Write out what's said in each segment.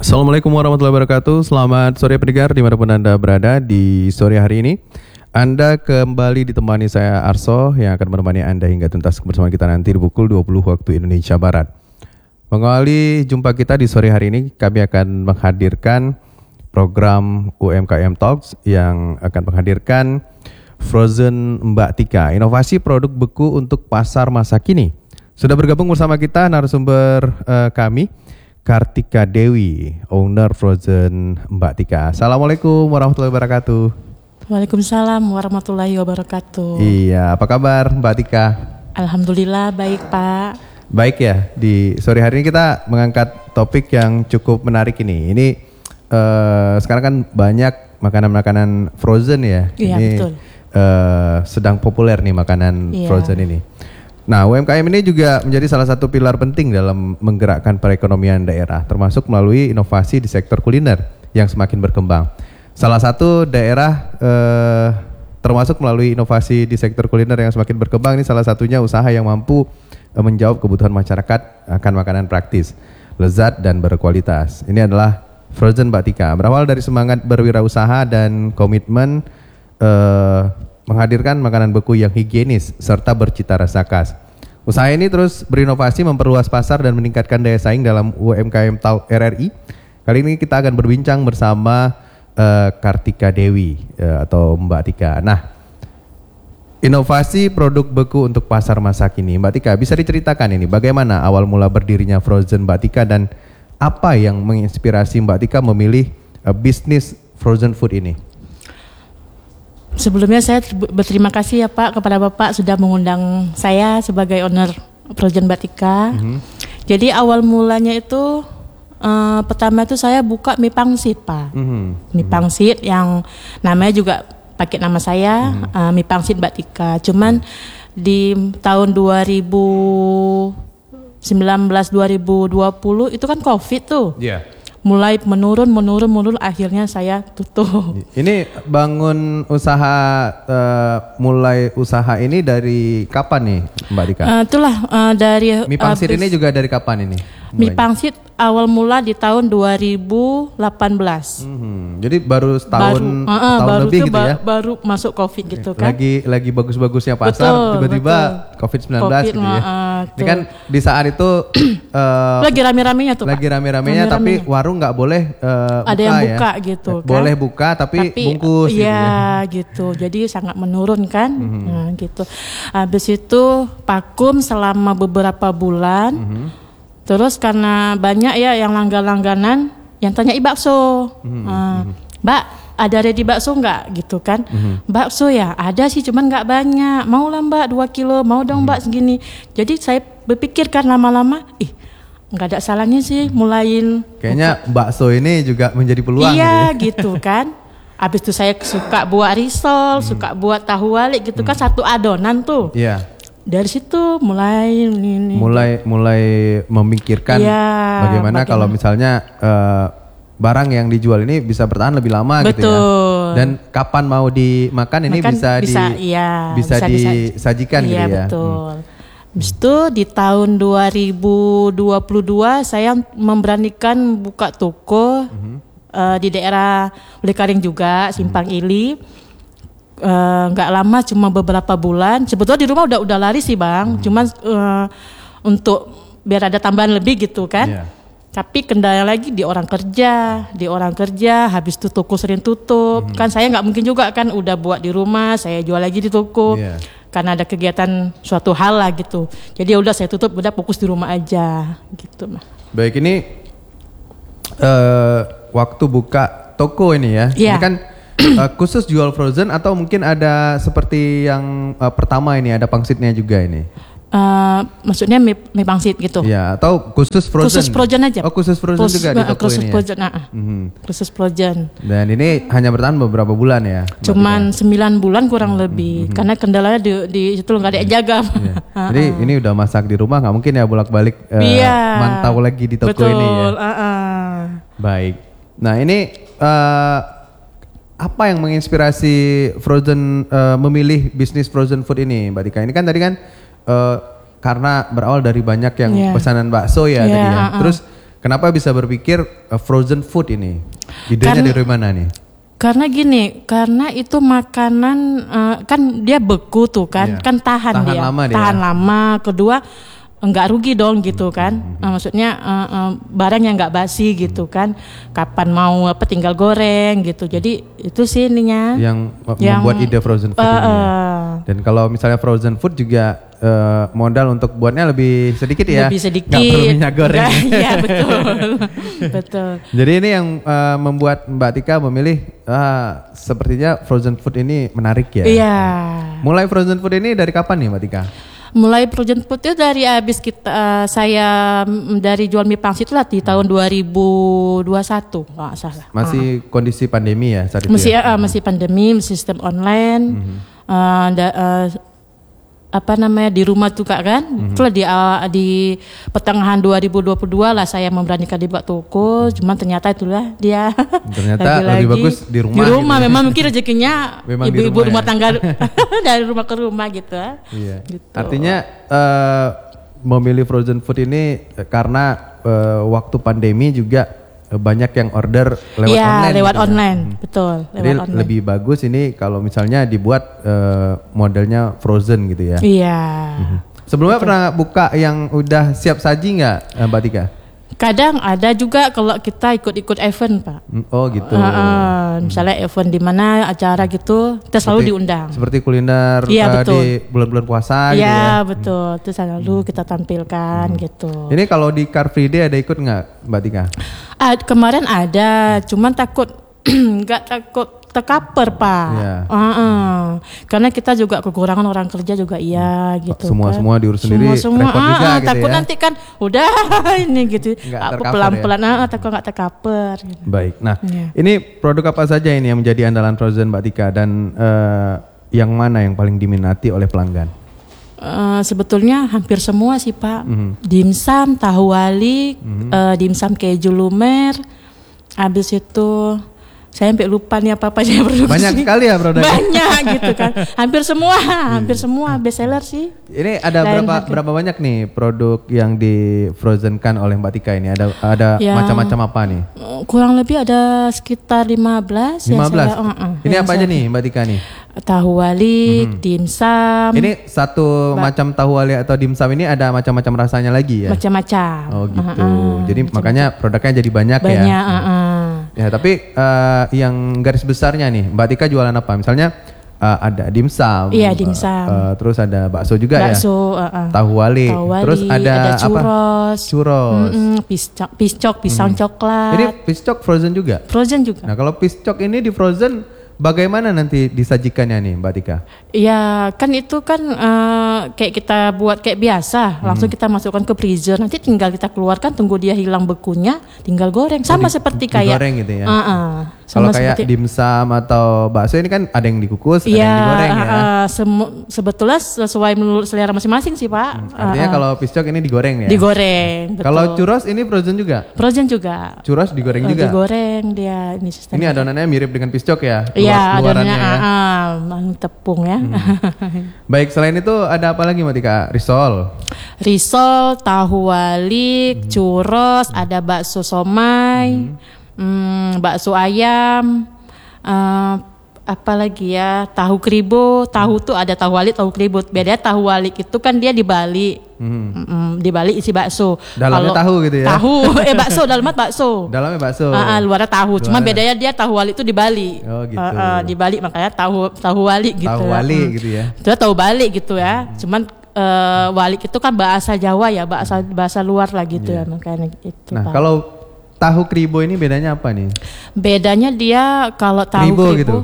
Assalamualaikum warahmatullahi wabarakatuh. Selamat sore pendengar dimanapun Anda berada di sore hari ini. Anda kembali ditemani saya Arso yang akan menemani Anda hingga tuntas bersama kita nanti di pukul 20 waktu Indonesia Barat. Mengawali jumpa kita di sore hari ini, kami akan menghadirkan program UMKM Talks yang akan menghadirkan Frozen Mbak Tika, inovasi produk beku untuk pasar masa kini. Sudah bergabung bersama kita narasumber kami, Kartika Dewi, owner Frozen Mbak Tika. Assalamualaikum warahmatullahi wabarakatuh. Waalaikumsalam warahmatullahi wabarakatuh. Iya, apa kabar Mbak Tika? Alhamdulillah baik Pak. Baik ya, di sore hari ini kita mengangkat topik yang cukup menarik ini. Ini sekarang kan banyak makanan-makanan frozen ya. Iya ini, betul. Sedang populer nih makanan frozen ini. Nah, UMKM ini juga menjadi salah satu pilar penting dalam menggerakkan perekonomian daerah, termasuk melalui inovasi di sektor kuliner yang semakin berkembang. Salah satu daerah termasuk melalui inovasi di sektor kuliner yang semakin berkembang ini salah satunya usaha yang mampu menjawab kebutuhan masyarakat akan makanan praktis, lezat dan berkualitas. Ini adalah Frozen Mbak Tika. Berawal dari semangat berwirausaha dan komitmen menghadirkan makanan beku yang higienis serta bercita rasa khas. Usaha ini terus berinovasi, memperluas pasar dan meningkatkan daya saing dalam UMKM RRI. Kali ini kita akan berbincang bersama Kartika Dewi atau Mbak Tika. Nah, inovasi produk beku untuk pasar masa kini. Mbak Tika, bisa diceritakan ini bagaimana awal mula berdirinya Frozen Mbak Tika dan apa yang menginspirasi Mbak Tika memilih bisnis frozen food ini? Sebelumnya saya berterima kasih ya Pak kepada Bapak sudah mengundang saya sebagai owner Frozen Mbak Tika. Jadi awal mulanya itu pertama itu saya buka mie pangsit Pak. Mie pangsit yang namanya juga pakai nama saya, mie pangsit Mbak Tika. Cuman di tahun 2019-2020 itu kan COVID tuh. Iya. Mulai menurun akhirnya saya tutup. Ini bangun usaha mulai usaha ini dari kapan nih Mbak Tika? Itulah dari Mie pangsit ini juga dari kapan ini? Mie pangsit awal mula di tahun 2018. Jadi baru setahun lebih gitu ya? Baru masuk COVID gitu kan? Lagi bagus-bagusnya pasar, tiba-tiba COVID-19 gitu ya. Ini kan di saat itu lagi rame-ramenya tuh. Lagi rame-ramenya tapi warung nggak boleh ada buka yang ya. buka gitu kan? Boleh buka tapi bungkus. Iya gitu. Jadi sangat menurun kan? Nah, gitu. Habis itu vakum selama beberapa bulan. Terus karena banyak ya yang langganan yang tanya bakso, Mbak ada ready bakso nggak gitu kan? Bakso ya ada sih cuman nggak banyak. Mau lah Mbak 2 kilo, mau dong Mbak segini. Jadi saya berpikir kan lama-lama, nggak ada salahnya sih mulain. Kayaknya bakso ini juga menjadi peluang. Iya gitu kan. Habis itu saya suka buat risol, suka buat tahu walik gitu kan satu adonan tuh. Iya. Dari situ mulai memikirkan bagaimana kalau misalnya barang yang dijual ini bisa bertahan lebih lama. Betul. Gitu ya. Dan kapan mau dimakan ini bisa disajikan gitu ya. Iya betul. Habis itu di tahun 2022 saya memberanikan buka toko di daerah Blekaring juga, Simpang Ili. Nggak lama, cuma beberapa bulan. Sebetulnya di rumah udah laris sih Bang, cuman untuk biar ada tambahan lebih gitu kan. Tapi kendala lagi di orang kerja, habis itu toko sering tutup. Kan saya nggak mungkin juga kan udah buat di rumah, saya jual lagi di toko. Karena ada kegiatan suatu hal lah gitu. Jadi ya udah saya tutup, udah fokus di rumah aja gitu mah. Baik, ini waktu buka toko ini ya. Ini kan khusus jual frozen atau mungkin ada seperti yang pertama ini ada pangsitnya juga ini? Maksudnya mie pangsit gitu? Ya, atau khusus frozen? Khusus frozen aja. Oh, khusus frozen juga di toko khusus ini frozen, ya? Khusus frozen. Dan ini hanya bertahan beberapa bulan ya? Cuman 9 bulan kurang lebih. Karena kendalanya di situ nggak ada yang jaga. Jadi ini udah masak di rumah, nggak mungkin ya bolak-balik mantau lagi di toko ini ya? Baik. Nah ini apa yang menginspirasi Frozen memilih bisnis frozen food ini Mbak Tika? Ini kan tadi kan karena berawal dari banyak yang pesanan bakso ya tadi ya. Terus Kenapa bisa berpikir frozen food ini? Idenya dari mana nih? Karena gini, karena itu makanan kan dia beku tuh kan, kan tahan dia, tahan lama. Kedua enggak rugi dong gitu kan, maksudnya barang yang enggak basi gitu kan, kapan mau tinggal goreng gitu. Jadi itu sih ininya yang membuat ide frozen food ini. Dan kalau misalnya frozen food juga modal untuk buatnya lebih sedikit ya, lebih sedikit, nggak perlu minyak goreng. Iya betul, betul. Jadi ini yang membuat Mbak Tika memilih sepertinya frozen food ini menarik ya. Iya. Mulai frozen food ini dari kapan nih Mbak Tika? Mulai frozen food itu dari habis saya dari jual mie pangsit lah di tahun 2021 nggak salah. Masih kondisi pandemi ya saat itu? Masih pandemi, sistem online. Di rumah juga kan. Itulah di pertengahan 2022 lah saya memberanikan dibuka toko. Cuman ternyata itulah dia. Ternyata lebih bagus di rumah. Di rumah gitu. Memang mungkin rezekinya ibu-ibu rumah tangga dari rumah ke rumah gitu. Iya. Gitu. Artinya memilih frozen food ini karena waktu pandemi juga banyak yang order lewat online. Iya, lewat gitu online, ya? betul. Jadi online. Lebih bagus ini kalau misalnya dibuat modelnya frozen gitu ya. Iya. Sebelumnya pernah buka yang udah siap saji nggak Mbak Tika? Kadang ada juga kalau kita ikut-ikut event Pak. Oh gitu. Misalnya event di mana acara gitu, kita selalu diundang. Seperti kuliner di bulan-bulan puasa gitu ya. Iya betul, itu selalu kita tampilkan gitu. Ini kalau di Car Free Day ada ikut nggak Mbak Tika? Kemarin ada, cuman takut nggak takut tercover Pak. Iya. Karena kita juga kekurangan orang kerja juga gitu. Semua diurus sendiri. Semua juga, gitu takut ya? nanti kan udah ini gitu. Aku pelan-pelan takut nggak tercover. Gitu. Baik. Nah, ini produk apa saja ini yang menjadi andalan frozen Mbak Tika dan yang mana yang paling diminati oleh pelanggan? Sebetulnya hampir semua sih Pak. Dimsum, tahu wali, dimsum keju lumer. Habis itu saya sampai lupa nih apa-apa saya produksi. Banyak sekali ya produknya. Banyak gitu kan. Hampir semua best seller sih. Ini ada berapa banyak nih produk yang di frozenkan oleh Mbak Tika ini? Ada macam-macam apa nih? Kurang lebih ada sekitar 15 ya saya. Ini apa aja nih Mbak Tika nih? Tahu wali, dimsum. Ini satu macam tahu wali atau dimsum ini ada macam-macam rasanya lagi ya? Macam-macam. Oh gitu. Jadi makanya produknya jadi banyak ya? Banyak. Ya tapi yang garis besarnya nih Mbak Tika jualan apa? Misalnya ada dimsum. Iya dimsum. Terus ada bakso juga ya? Tahu wali. Terus ada churros. Apa? Churros. Pisang coklat. Ini piscok frozen juga? Frozen juga. Nah kalau piscok ini di frozen bagaimana nanti disajikannya nih Mbak Tika? Ya kan itu kan kayak kita buat kayak biasa, langsung kita masukkan ke freezer, nanti tinggal kita keluarkan, tunggu dia hilang bekunya, tinggal goreng. Sama seperti kayak digoreng gitu ya. Kalau kayak dimsum atau bakso ini kan ada yang dikukus, ada yang digoreng ya. Sebetulnya sesuai menurut selera masing-masing sih Pak. Artinya kalau piscok ini digoreng ya? Digoreng. Kalau churros ini frozen juga? Frozen juga. Churros digoreng juga? Digoreng dia ini sistemnya. Ini adonannya mirip dengan piscok ya? Iya adonannya tepung ya. Baik, selain itu ada apa lagi Mbak Tika? Risol, tahu wali, churros, ada bakso somai, bakso ayam, apa lagi ya, tahu kribo. Tahu tuh ada tahu wali, tahu kribo. Bedanya tahu wali itu kan dia dibalik, dibalik isi bakso. Dalamnya tahu gitu ya? Tahu, bakso, dalamnya bakso. Dalamnya bakso. Luarnya tahu. Cuma bedanya dia tahu wali itu dibalik. Oh gitu. Dibalik makanya tahu wali gitu. Tahu wali gitu ya? Itu tahu balik gitu ya. Cuman wali itu kan bahasa Jawa ya, bahasa luar lah gitu ya, makanya itu. Nah kalau tahu kribo ini bedanya apa nih? Bedanya dia kalau tahu kribo gitu.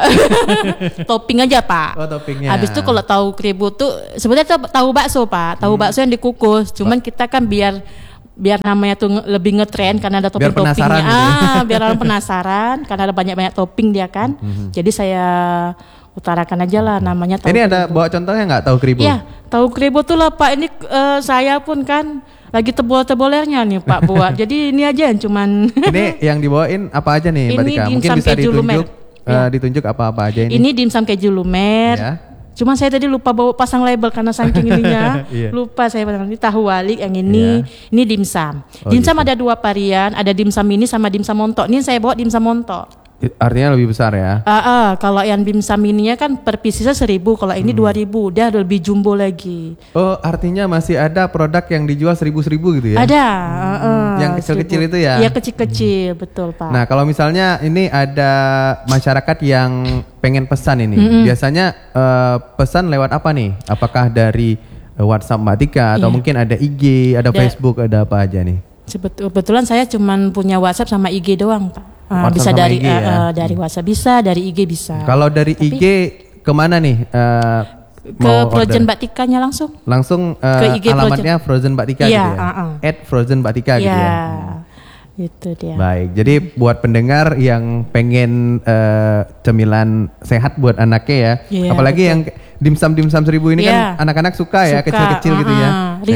Topping aja Pak. Oh toppingnya. Habis itu kalau tahu kribo tuh sebenarnya tahu bakso Pak, tahu bakso yang dikukus. Cuman kita kan biar namanya tuh lebih ngetren karena ada topping-toppingnya. Gitu. Biar orang penasaran karena ada banyak-banyak topping dia kan. Jadi saya utarakan aja lah namanya tahu. Ini ada bawa contohnya nggak tahu kribo? Iya, tahu kribo tuh lah Pak. Ini saya pun kan lagi tebol-tebolnya nih Pak buat. Jadi ini aja yang cuman. Ini yang dibawain apa aja nih Mbak Tika? Mungkin bisa ditunjuk apa-apa aja ini. Ini dimsum keju lumer. Ya. Cuman saya tadi lupa bawa pasang label karena saking ininya. Iya. Lupa saya pasang. Ini tahu walik, yang ini dimsum. Dimsum gitu. ada 2 varian, ada dimsum mini sama dimsum montok. Ini saya bawa dimsum montok. Artinya lebih besar ya? Kalau yang dimsum mininya kan per piecesnya 1.000, kalau ini 2.000, dia lebih jumbo lagi. Oh, artinya masih ada produk yang dijual 1.000 gitu ya? Ada. Yang kecil-kecil 1.000. itu ya? Iya, kecil-kecil, betul Pak. Nah, kalau misalnya ini ada masyarakat yang pengen pesan ini, biasanya pesan lewat apa nih? Apakah dari WhatsApp Mbak Tika atau mungkin ada IG, ada Facebook, ada apa aja nih? Kebetulan saya cuman punya WhatsApp sama IG doang Pak. WhatsApp Bisa sama dari IG ya? dari WhatsApp bisa, dari IG bisa. Kalau dari IG kemana nih? Ke Frozen Mbak Tikanya langsung. Langsung Ke IG alamatnya Frozen Mbak Tika Iya, gitu ya? @Frozen Mbak Tika gitu ya? Itu dia. Baik, jadi buat pendengar yang pengen cemilan sehat buat anaknya ya, Iya, apalagi betul. yang dimsum 1.000 ini kan anak-anak suka ya, kecil-kecil gitu ya.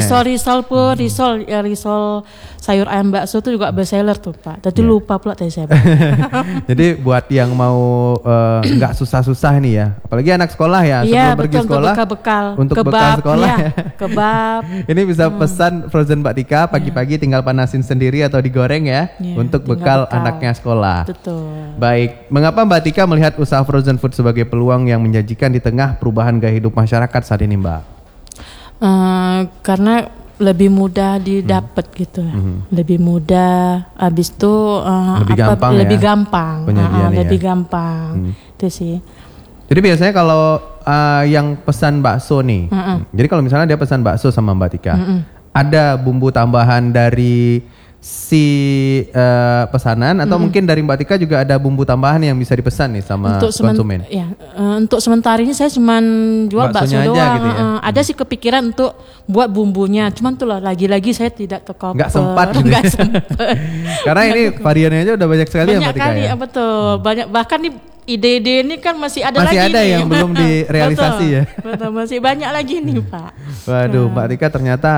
Risol sayur ayam bakso itu juga bestseller tuh Pak. Tadi lupa pula tadi saya. Jadi buat yang mau nggak susah-susah nih ya, apalagi anak sekolah ya, sebelum pergi sekolah, untuk bekal sekolah ya. Kebab. Ini bisa pesan Frozen Mbak Tika pagi-pagi tinggal panasin sendiri atau digoreng ya, untuk bekal anaknya sekolah. Betul. Baik, mengapa Mbak Tika melihat usaha frozen food sebagai peluang yang menjanjikan di tengah perubahan gaya hidup masyarakat saat ini, Mbak? Karena lebih mudah didapat gitu, lebih mudah. Habis itu lebih gampang, penyajiannya lebih ya? gampang. Itu sih. Jadi biasanya kalau yang pesan bakso nih, jadi kalau misalnya dia pesan bakso sama Mbak Tika, ada bumbu tambahan dari si pesanan atau mungkin dari Mbak Tika juga ada bumbu tambahan yang bisa dipesan nih sama konsumen? Untuk sementara ini saya cuma jual bakso Baksonya aja doang. gitu ya? Ada sih kepikiran untuk buat bumbunya, cuman tuh lagi-lagi saya tidak tercover. Nggak sempat gitu. Nggak sempat. Karena ini variannya aja udah banyak sekali ya Mbak Tika ya? Betul. Banyak, bahkan nih ide-ide ini kan masih ada masih lagi ada nih. yang belum direalisasi ya? Betul, masih banyak lagi nih Pak. Waduh, Mbak Tika ternyata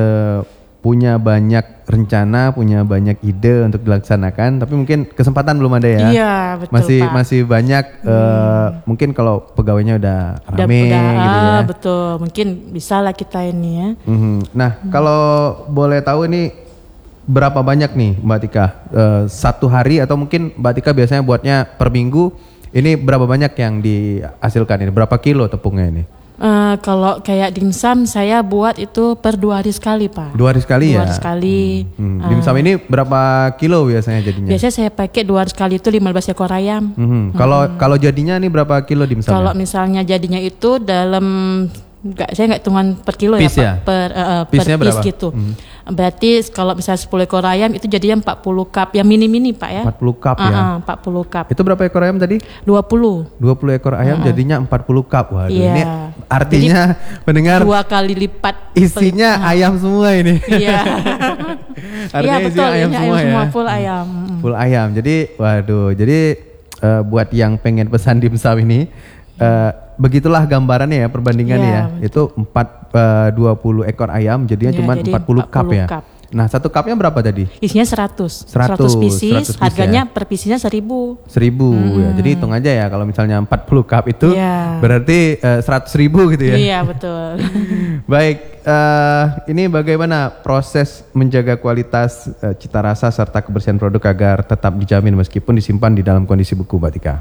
punya banyak rencana, punya banyak ide untuk dilaksanakan, tapi mungkin kesempatan belum ada ya. Iya, betul Pak. Masih banyak mungkin kalau pegawainya udah rame gitu ya. Betul, mungkin bisa lah kita ini ya. Nah, kalau boleh tahu ini berapa banyak nih Mbak Tika satu hari, atau mungkin Mbak Tika biasanya buatnya per minggu, ini berapa banyak yang dihasilkan ini? Berapa kilo tepungnya ini? Kalau kayak dimsum saya buat itu per 2 hari sekali Pak. 2 hari sekali ya? 2 hari sekali. Dimsum ini berapa kilo biasanya jadinya? Biasanya saya pakai 2 hari sekali itu 15 ekor ayam. Kalau jadinya ini berapa kilo dimsumnya? Kalau misalnya jadinya itu dalam saya nggak hitungan per kilo piece ya Pak. Per piece berapa? gitu. Berarti kalau misalnya 10 ekor ayam itu jadinya 40 cup. Yang mini-mini Pak ya. 40 cup ya? 40 cup. Itu berapa ekor ayam tadi? 20 ekor ayam jadinya 40 cup. Waduh, Iya. ini artinya pendengar 2 kali lipat. isinya ayam semua ini. Iya. Artinya Iya betul, isinya ayam semua ya? semua full ayam. Full ayam. Jadi waduh, buat yang pengen pesan dimsum ini, begitulah gambarannya ya, perbandingannya ya. Itu 20 ekor ayam jadinya cuma 40 cup ya. Nah, satu cupnya berapa tadi? Isinya 100 pieces, 100 harganya ya? per piecesnya 1.000 ya. Jadi hitung aja ya, kalau misalnya 40 cup itu berarti 100.000 gitu ya. Iya betul. Baik, ini bagaimana proses menjaga kualitas, cita rasa serta kebersihan produk agar tetap dijamin meskipun disimpan di dalam kondisi beku, Mbak Tika?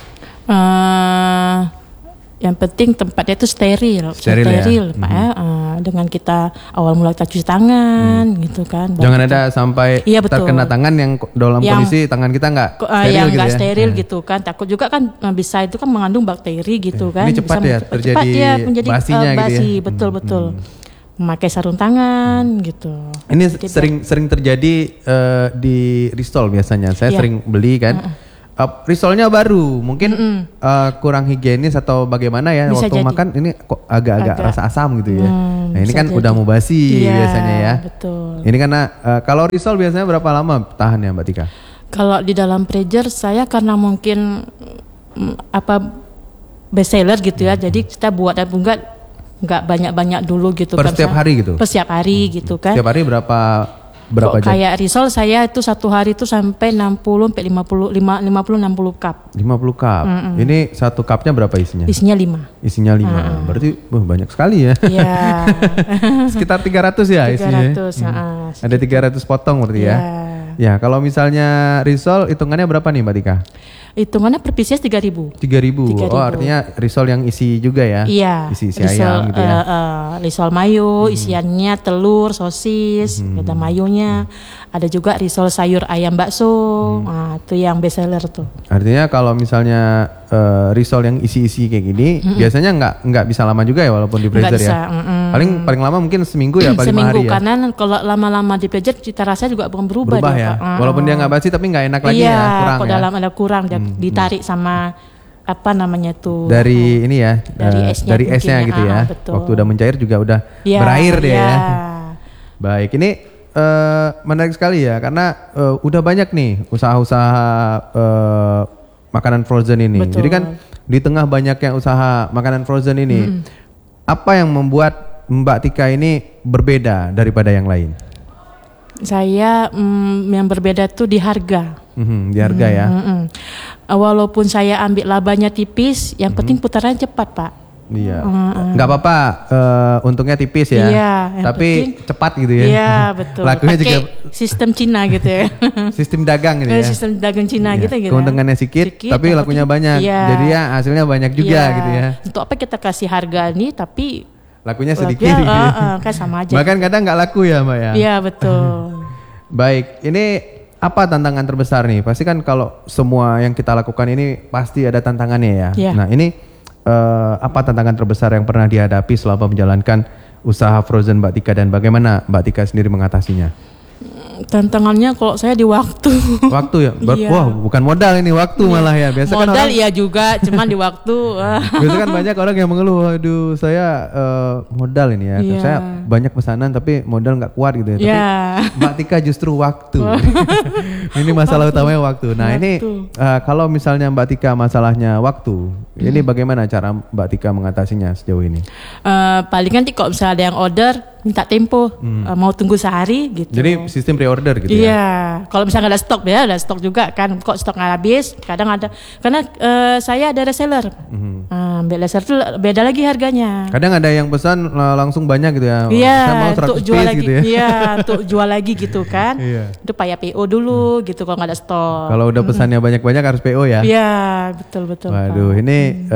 Yang penting tempatnya itu steril ya? Pak ya. Dengan kita awal mula kita cuci tangan gitu kan. Jangan ada sampai terkena tangan yang dalam kondisi tangan kita nggak steril yang gitu nggak ya. steril gitu kan. Takut juga kan bisa itu kan mengandung bakteri gitu kan. Ini cepat ya terjadi menjadi basinya gitu ya. Betul. Memakai sarung tangan gitu. Ini sering terjadi di Ristol biasanya. Saya sering beli kan. Risolnya baru, mungkin kurang higienis atau bagaimana ya, bisa waktu jadi. makan ini kok agak rasa asam gitu ya. Nah ini kan jadi. udah mau basi biasanya ya. Betul. Ini karena kalau risol biasanya berapa lama tahan ya Mbak Tika? Kalau di dalam freezer saya karena mungkin bestseller gitu ya, jadi kita buat dan nggak banyak-banyak dulu gitu per kan. Setiap hari gitu? Per setiap hari gitu kan. Setiap hari berapa berapa jam? Kayak risol saya itu satu hari itu sampai 60 sampai 50 60 cup. 50 cup. Ini satu cupnya berapa isinya? Isinya 5. Isinya 5. Berarti banyak sekali ya. Iya. Sekitar 300 ya 300, isinya. Ada 300 potong berarti ya. Ya, kalau misalnya risol hitungannya berapa nih Mbak Tika? Hitungannya per piece 3.000. 3.000. Oh, artinya risol yang isi juga ya? Iya. Isi ayam gitu ya. Risol mayo, isiannya telur, sosis, ada mayonya. Ada juga risol sayur ayam bakso. Nah, itu yang best seller tuh. Artinya kalau misalnya risol yang isi-isi kayak gini, biasanya nggak bisa lama juga ya walaupun di freezer ya. Paling lama mungkin seminggu ya, paling 5 hari ya. Karena kalau lama-lama di freezer cita rasanya juga bukan berubah ya. Walaupun dia nggak basi tapi nggak enak lagi iya, ya, kurang kalau ya. dalam ada kurang ditarik sama apa namanya tuh dari ini ya, dari esnya gitu ya. Betul. Waktu udah mencair juga udah berair deh ya. Baik, ini menarik sekali ya karena udah banyak nih usaha-usaha makanan frozen ini. Betul. Jadi kan di tengah banyaknya usaha makanan frozen ini, apa yang membuat Mbak Tika ini berbeda daripada yang lain? Saya yang berbeda tuh di harga. Di harga ya. Walaupun saya ambil labanya tipis, yang penting putaran cepat, Pak. Iya. Nggak apa-apa, untungnya tipis ya. Iya, tapi cepat gitu ya. Iya, betul. Lakunya pakai juga sistem Cina gitu ya. Sistem dagang gitu ya. Sistem dagang Cina gitu. Keuntungannya sedikit, tapi lakunya banyak. Iya. Jadi ya hasilnya banyak juga gitu ya. Untuk apa kita kasih harga nih tapi lakunya sedikit gitu. Kan sama aja. Bahkan kadang nggak laku ya Mbak ya. Iya, betul. Baik, ini apa tantangan terbesar nih? Pasti kan kalau semua yang kita lakukan ini pasti ada tantangannya ya. Yeah. Nah ini apa tantangan terbesar yang pernah dihadapi selama menjalankan usaha frozen Mbak Tika dan bagaimana Mbak Tika sendiri mengatasinya? Tantangannya kalau saya di waktu. Waktu ya? Iya. Wah bukan modal ini, waktu malah ya. Biasa modal kan orang, iya juga, cuman di waktu. Biasa kan banyak orang yang mengeluh, waduh saya modal ini ya. Iya. Saya banyak pesanan tapi modal nggak kuat gitu ya. Tapi Mbak Tika justru waktu. Ini masalah utamanya waktu. Nah ini kalau misalnya Mbak Tika masalahnya waktu, ini bagaimana cara Mbak Tika mengatasinya sejauh ini? Paling nanti kalau misalnya ada yang order, minta tempo, mau tunggu sehari gitu. Jadi sistem pre-order gitu ya? Iya, kalau misalnya nggak ada stok ya, ada stok juga kan. Kok stok nggak habis, kadang ada. Karena saya ada reseller, ambil reseller tuh beda lagi harganya. Kadang ada yang pesan langsung banyak gitu ya. Iya, saya mau 100 untuk jual piece lagi, gitu ya. Iya, untuk jual lagi gitu kan. Iya. Itu payah PO dulu gitu kalau nggak ada stok. Kalau udah pesannya banyak-banyak harus PO ya? Iya, betul. Waduh, ini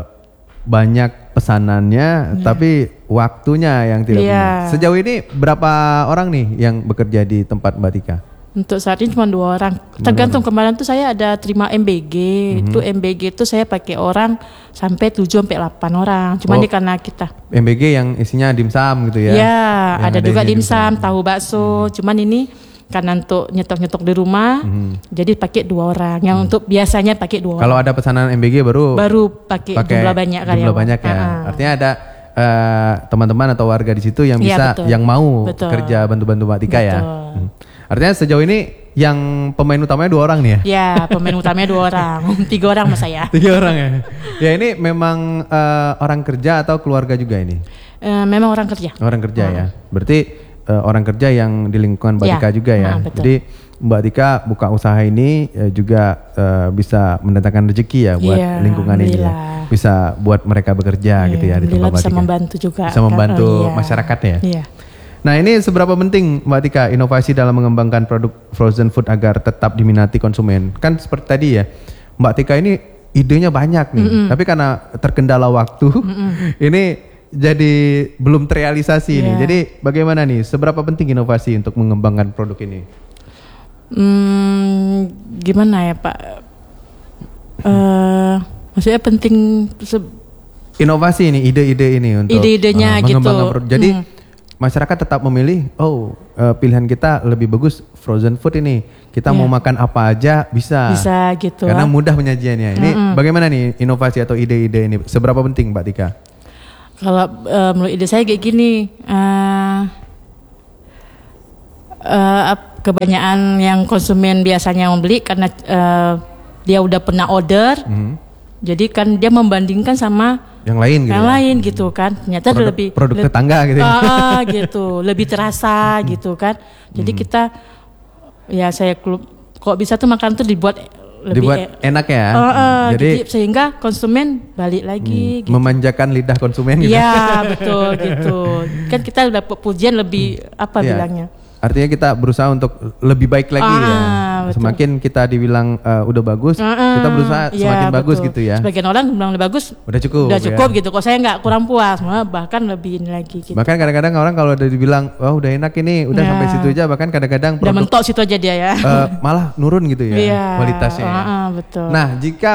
banyak pesanannya, tapi waktunya yang tidak punya. Sejauh ini berapa orang nih yang bekerja di tempat Mbak Tika? Untuk saat ini cuma 2 orang. Tergantung kemarin tuh saya ada terima MBG. Itu MBG itu saya pakai orang sampai 7 sampai 8 orang. Cuma ini karena kita MBG yang isinya dimsum gitu ya? Iya, ada juga dimsum, tahu bakso. Cuman ini karena untuk nyetok-nyetok di rumah, jadi pakai 2 orang. Yang untuk biasanya pakai 2 orang. Kalau ada pesanan MBG baru pakai jumlah banyak karyawan. Jumlah banyak ya. Artinya ada teman-teman atau warga di situ yang bisa, betul. yang mau Betul. kerja bantu-bantu Mbak Tika ya. Artinya sejauh ini yang pemain utamanya 2 orang nih ya? Ya, pemain utamanya 2 orang, 3 orang mas saya. 3 orang ya. Ya ini memang orang kerja atau keluarga juga ini? Memang orang kerja. Orang kerja ya. Berarti orang kerja yang di lingkungan Mbak Tika juga ya. Jadi Mbak Tika buka usaha ini juga bisa mendatangkan rezeki ya buat lingkungan ini ya. Bisa buat mereka bekerja gitu ya di tempat Mbak Tika. Bisa membantu juga. Bisa membantu masyarakatnya ya. Iya. Nah ini seberapa penting Mbak Tika inovasi dalam mengembangkan produk frozen food agar tetap diminati konsumen? Kan seperti tadi ya, Mbak Tika ini idenya banyak nih, tapi karena terkendala waktu, ini jadi belum terrealisasi nih. Jadi bagaimana nih, seberapa penting inovasi untuk mengembangkan produk ini? Gimana ya Pak? Maksudnya penting inovasi ini, ide-ide ini untuk ide-idenya mengembangkan gitu. produk. Jadi masyarakat tetap memilih, pilihan kita lebih bagus frozen food ini. Kita mau makan apa aja bisa. Bisa gitu. Karena mudah penyajiannya. Ini bagaimana nih inovasi atau ide-ide ini? Seberapa penting Mbak Tika? Kalau menurut ide saya kayak gini, kebanyakan yang konsumen biasanya membeli karena dia udah pernah order, Jadi kan dia membandingkan sama yang lain gitu. Yang lain gitu kan. Ternyata produk tetangga gitu. Gitu, lebih terasa gitu kan. Jadi kita saya kok bisa tuh makanan tuh dibuat enak ya. Jadi sehingga konsumen balik lagi gitu. Memanjakan lidah konsumen gitu. Iya, betul gitu. Kan kita udah pujian lebih bilangnya. Artinya kita berusaha untuk lebih baik lagi ya. Betul. Semakin kita dibilang udah bagus, kita berusaha semakin bagus gitu ya. Sebagian orang bilang udah bagus, udah cukup ya. Gitu. Kok saya nggak kurang puas, malah bahkan lebih ini lagi. Gitu. Bahkan kadang-kadang orang kalau udah dibilang, wah udah enak ini, udah sampai situ aja. Bahkan kadang-kadang udah mentok situ aja dia ya. Malah nurun gitu ya kualitasnya. Betul. Nah jika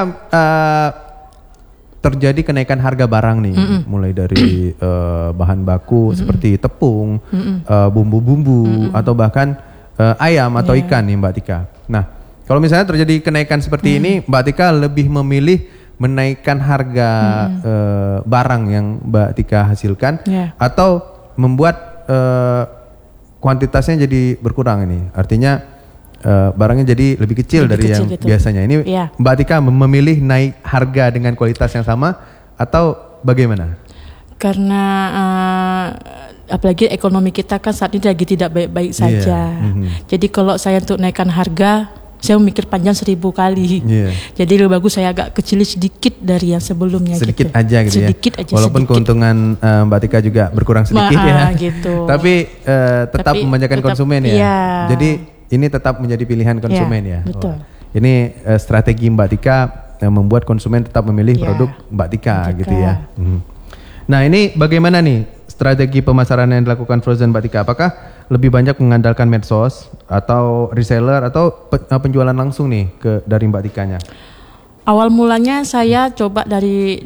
terjadi kenaikan harga barang nih, mulai dari bahan baku seperti tepung, bumbu-bumbu, atau bahkan ayam atau ikan nih Mbak Tika. Nah, kalau misalnya terjadi kenaikan seperti ini, Mbak Tika lebih memilih menaikkan harga barang yang Mbak Tika hasilkan, atau membuat kuantitasnya jadi berkurang ini. Artinya barangnya jadi lebih kecil dari yang gitu. Biasanya. Ini Mbak Tika memilih naik harga dengan kualitas yang sama atau bagaimana? Karena apalagi ekonomi kita kan saat ini lagi tidak baik-baik saja. Jadi kalau saya untuk naikkan harga, saya memikir panjang 1000 kali. Jadi lebih bagus saya agak kecil sedikit dari yang sebelumnya. Sedikit gitu. aja gitu sedikit ya. Aja, walaupun keuntungan Mbak Tika juga berkurang sedikit ya. Gitu. Tapi tetap memanjakan konsumen ya. Jadi ini tetap menjadi pilihan konsumen ya. Betul. Ini strategi Mbak Tika membuat konsumen tetap memilih produk Mbak Tika gitu ya. Nah ini bagaimana nih strategi pemasaran yang dilakukan Frozen Mbak Tika? Apakah lebih banyak mengandalkan medsos atau reseller atau penjualan langsung nih dari Mbak Tikanya? Awal mulanya saya coba dari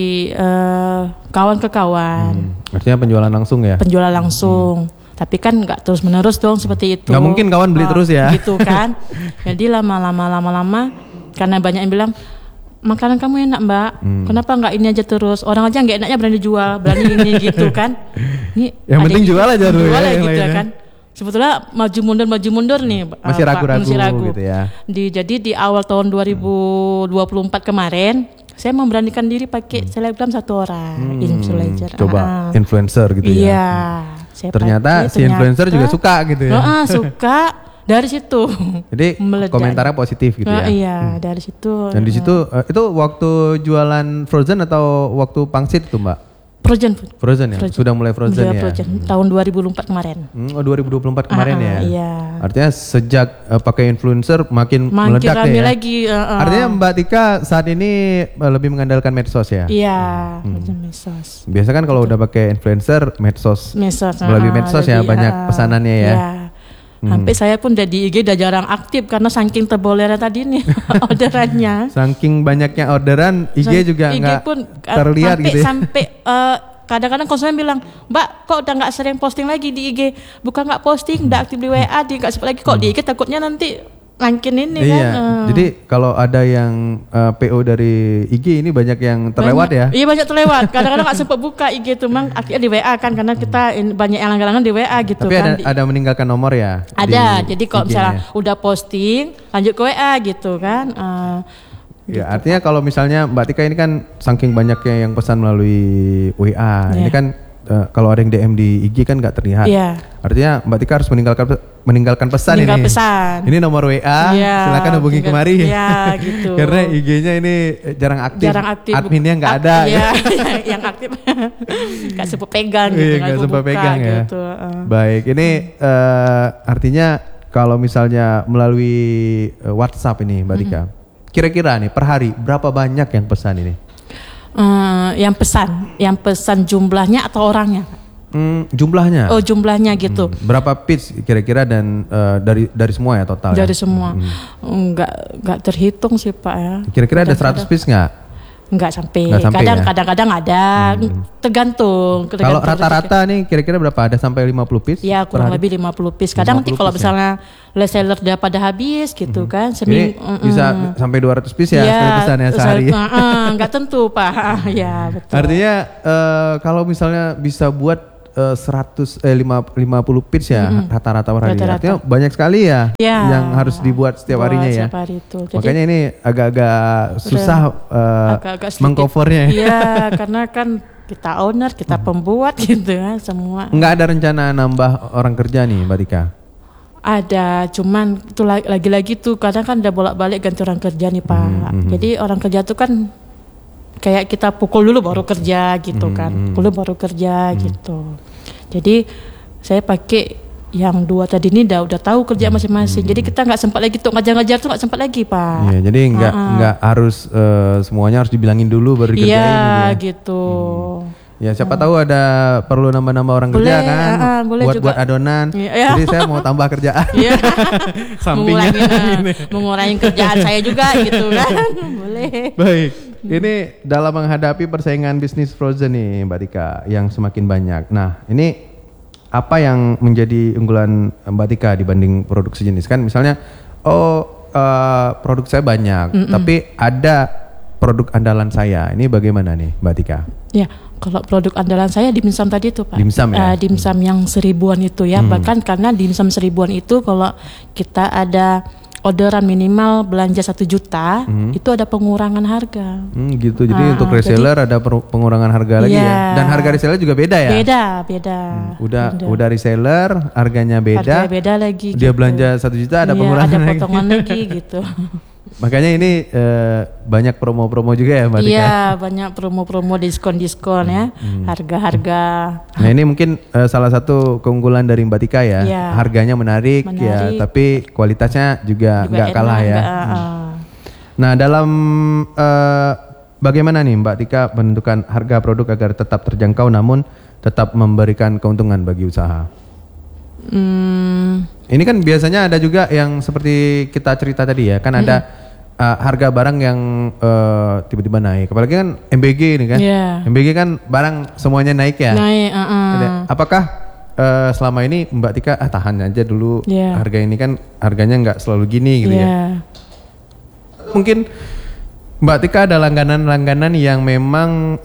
kawan ke kawan. Artinya penjualan langsung ya? Penjualan langsung. Tapi kan nggak terus menerus dong seperti itu. Nggak mungkin kawan beli terus ya. Gitu kan. Jadi lama-lama karena banyak yang bilang makanan kamu enak Mbak. Kenapa nggak ini aja terus? Orang aja nggak enaknya berani jual, berani ini gitu kan. Ini yang penting jual aja dulu ya. Gitu kan. Sebetulnya maju mundur nih. Masih ragu-ragu gitu ya. Jadi di awal tahun 2024 kemarin saya memberanikan diri pakai selebgram 1 orang, influencer. Coba influencer gitu ya. Iya. Ternyata si influencer juga suka gitu ya. Suka dari situ. Jadi komentarnya positif gitu ya. Iya, dari situ. Dan di situ itu waktu jualan Frozen atau waktu pangsit itu Mbak? Frozen ya. Sudah mulai Frozen ya. Tahun 2024 kemarin. 2024 kemarin ya. Iya. Artinya sejak pakai influencer makin meledak ya. Lagi. Artinya Mbak Tika saat ini lebih mengandalkan medsos ya. Iya, medsos. Biasa kan kalau udah pakai influencer medsos melalui medsos ya banyak pesanannya ya. Iya. Sampai saya pun di IG udah jarang aktif karena saking terbolernya tadi nih orderannya. Saking banyaknya orderan IG juga nggak terlihat gitu ya. Sampai kadang-kadang konsumen bilang, Mbak kok udah nggak sering posting lagi di IG, bukan nggak posting, udah aktif di WA, nggak sempat lagi kok di IG, takutnya nanti ngangkin ini kan. Jadi kalau ada yang PO dari IG ini banyak yang terlewat ya? Iya banyak terlewat. Kadang-kadang nggak sempat buka IG tuh, memang akhirnya di WA kan karena kita banyak yang langganan di WA gitu. Tapi kan. Tapi ada meninggalkan nomor ya? Ada. Jadi kalau misalnya udah posting, lanjut ke WA gitu kan. Ya artinya kalau misalnya Mbak Tika ini kan saking banyaknya yang pesan melalui WA, ini kan kalau ada yang DM di IG kan nggak terlihat. Artinya Mbak Tika harus meninggalkan pesan ini. Ini nomor WA, silakan hubungi kemari. Gitu. Karena IG-nya ini jarang aktif. Adminnya nggak ada. Yang aktif nggak sempat pegang gitu. Nggak sempat pegang ya. Gitu. Baik, ini artinya kalau misalnya melalui WhatsApp ini Mbak Tika, kira-kira nih per hari berapa banyak yang pesan ini? Yang pesan jumlahnya atau orangnya? Jumlahnya. Oh jumlahnya gitu. Berapa piece kira-kira dan dari semua ya total? Dari semua. Nggak terhitung sih Pak ya. Kira-kira ada 100 piece nggak? Nggak sampai ya? Kadang-kadang ada, tergantung. Kalau rata-rata nih kira-kira berapa? Ada sampai 50 piece? Ya kurang lebih 50 piece. Kadang nanti kalau misalnya reseller udah pada habis gitu kan. Ini bisa sampai 200 piece ya sekali pesan ya sehari? Nggak tentu Pak. Ya betul. Artinya kalau misalnya bisa buat 50 piece ya rata-rata per hari. Artinya banyak sekali ya yang harus dibuat setiap harinya ya. Hari itu. Jadi, makanya ini agak-agak susah mengcovernya. Iya, karena kan kita owner, kita pembuat gitu ya semua. Nggak ada rencana nambah orang kerja nih Mbak Tika? Ada, cuman itu lagi-lagi tuh kadang kan udah bolak-balik ganti orang kerja nih Pak. Jadi orang kerja tuh kan kayak kita pukul dulu baru kerja gitu kan, pukul dulu baru kerja gitu. Jadi saya pakai yang 2 tadi ini udah tahu kerja masing-masing. Jadi kita nggak sempat lagi tuh ngajar-ngajar tuh nggak sempat lagi Pak. Iya, jadi nggak harus semuanya harus dibilangin dulu baru dikerjain. Iya gitu. Ya siapa tahu ada perlu nambah-nambah orang kerja kan, buat adonan. Iya. Jadi saya mau tambah kerjaan. Iya. Sampingnya. Mengurangi kerjaan saya juga gitu kan. Boleh. Baik. Ini dalam menghadapi persaingan bisnis frozen nih Mbak Tika yang semakin banyak. Nah ini apa yang menjadi unggulan Mbak Tika dibanding produk sejenis? Kan misalnya produk saya banyak tapi ada produk andalan saya. Ini bagaimana nih Mbak Tika? Ya, kalau produk andalan saya dimsum tadi tuh Pak. Dimsum ya? Dimsum yang 1000-an itu ya. Bahkan karena dimsum 1000-an itu kalau kita ada orderan minimal belanja 1 juta, itu ada pengurangan harga. Gitu. Jadi untuk reseller ada pengurangan harga lagi ya. Dan harga reseller juga beda ya? Beda. Udah reseller, harganya beda. Harga beda lagi. Dia belanja 1 juta ada pengurangan ada potongan lagi gitu. Makanya ini banyak promo-promo juga ya Mbak Tika? Iya, banyak promo-promo, diskon-diskon ya, harga-harga. Nah ini mungkin salah satu keunggulan dari Mbak Tika ya, harganya menarik ya, tapi kualitasnya juga nggak kalah ya. Nah dalam bagaimana nih Mbak Tika menentukan harga produk agar tetap terjangkau namun tetap memberikan keuntungan bagi usaha? Ini kan biasanya ada juga yang seperti kita cerita tadi ya, kan ada harga barang yang tiba-tiba naik. Apalagi kan MBG ini kan, MBG kan barang semuanya naik ya. Apakah selama ini Mbak Tika tahan aja dulu harga ini kan harganya nggak selalu gini gitu ya? Mungkin Mbak Tika ada langganan-langganan yang memang